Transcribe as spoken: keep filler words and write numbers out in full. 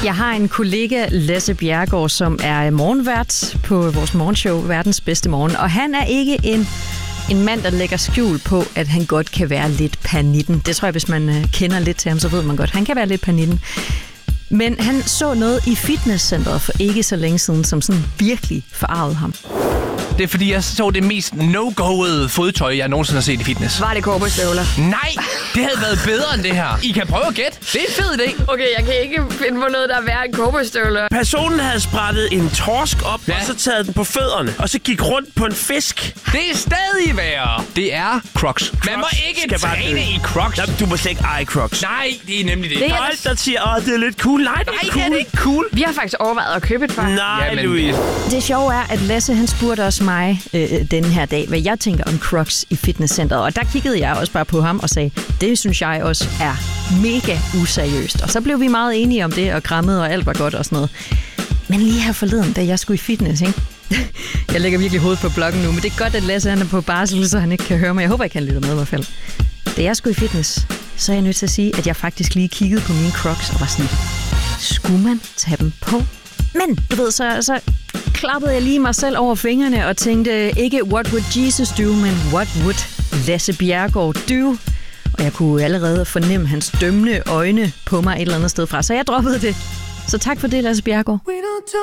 Jeg har en kollega, Lasse Bjerregaard, som er morgenvært på vores morgenshow, Verdens Bedste Morgen. Og han er ikke en, en mand, der lægger skjul på, at han godt kan være lidt pernitten. Det tror jeg, hvis man øh, kender lidt til ham, så ved man godt, han kan være lidt pernitten. Men han så noget i fitnesscenteret for ikke så længe siden, som sådan virkelig forarvede ham. Det er fordi, jeg så det mest no-go'ede fodtøj, jeg nogensinde har set i fitness. Var det cowboystøvler? Nej, det havde været bedre end det her. I kan prøve at gætte. Det er en fed idé. Okay, jeg kan ikke finde på noget, der er værre end cowboystøvler. Personen havde sprættet en torsk op, ja. og så taget den på fødderne, og så gik rundt på en fisk. Det er stadig værre. Det er Crocs. Man må ikke træne i Crocs. Jamen, du må slet ikke eje Crocs. Nej, det er nemlig det. Det er folk, der siger, åh, det er lidt cool. Nej, det er Nej, ikke cool. det er ikke cool. Vi har faktisk overvejet at købe et par. Nej, Jamen, Louise. Det sjove er, at Lasse han spurgte også mig øh, denne her dag, hvad jeg tænker om Crocs i fitnesscenteret. Og der kiggede jeg også bare på ham og sagde, det synes jeg også er mega useriøst. Og så blev vi meget enige om det, og krammede, og alt var godt og sådan noget. Men lige her forleden, da jeg skulle i fitness, ikke? Jeg lægger virkelig hovedet på blokken nu, men det er godt, at Lasse han er på barsel, så han ikke kan høre mig. Jeg håber ikke, han lytter med i hvert fald. Da jeg skulle i fitness, så er jeg nødt til at sige, at jeg faktisk lige kiggede på mine Crocs og var sådan, skulle man tage dem på? Men, du ved, så, så klappede jeg lige mig selv over fingrene og tænkte, ikke what would Jesus do, men what would Lasse Bjerregaard do? Og jeg kunne allerede fornemme hans dømmende øjne på mig et eller andet sted fra, så jeg droppede det. Så tak for det, Lasse Bjerregaard.